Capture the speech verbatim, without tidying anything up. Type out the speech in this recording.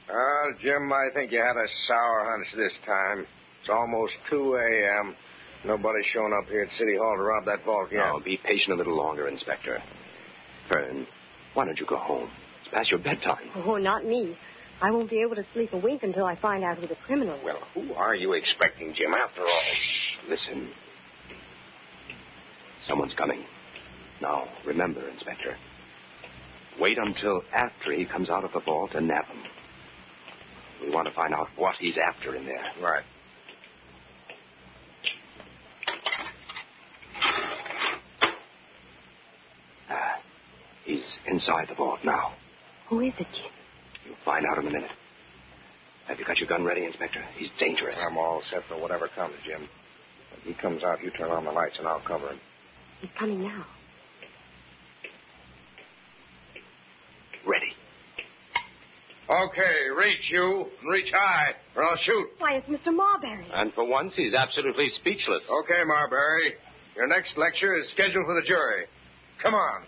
Well, Jim, I think you had a sour hunch this time. It's almost two a.m. Nobody's shown up here at City Hall to rob that vault yet. Now, be patient a little longer, Inspector. Fern, why don't you go home? It's past your bedtime. Oh, not me. I won't be able to sleep a wink until I find out who the criminal is. Well, who are you expecting, Jim, after all? Shh, listen. Someone's coming. Now, remember, Inspector, wait until after he comes out of the vault and nab him. We want to find out what he's after in there. Right. Uh, he's inside the vault now. Who is it, Jim? You'll find out in a minute. Have you got your gun ready, Inspector? He's dangerous. I'm all set for whatever comes, Jim. When he comes out, you turn on the lights and I'll cover him. He's coming now. Ready. Okay, reach you. Reach high, or I'll shoot. Why, it's Mister Marbury. And for once, he's absolutely speechless. Okay, Marbury. Your next lecture is scheduled for the jury. Come on.